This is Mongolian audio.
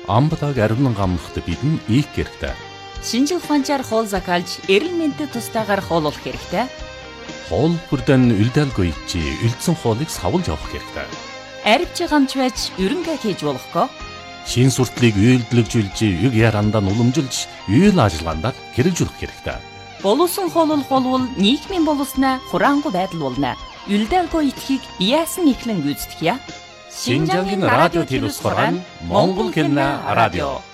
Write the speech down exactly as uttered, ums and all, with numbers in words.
амбалаг аривнан гамнахт бидэн ийх хэрэгтэй. Шинжил ухаанчаар хоол закалж, эрүүл мэндэд тустаагаар хооллох хэрэгтэй. Хоол бүрдэн үлдээлгүй чи үлдсэн хоолыг савлж авах хэрэгтэй. Арвч гамч байж ерөнгээ хийж болохгүй. Шин суртлыг үйлдэлжүүлж, юг ярандаа уламжилж, үйл ажиллагаанд хэрэгжүүлэх хэрэгтэй. Боловсон хооллол болвол нийгмийн боловснаа хураангуй байдал болно. Үлдээлгүй итгэхийг яасан ихлэн гүйцэтгэе. Шинжангийн радио телевиз хорон Монгол кино радио